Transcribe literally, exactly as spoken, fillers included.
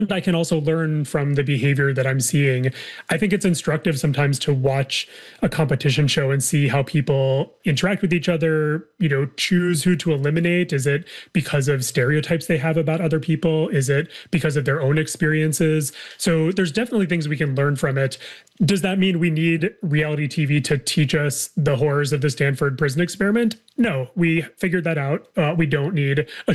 I can also learn from the behavior that I'm seeing. I think it's instructive sometimes to watch a competition show and see how people interact with each other, you know, choose who to eliminate. Is it because of stereotypes they have about other people? Is it because of their own experiences? So there's definitely things we can learn from it. Does that mean we need reality T V to teach us the horrors of the Stanford prison experiment? No, we figured that out. Uh, we don't need a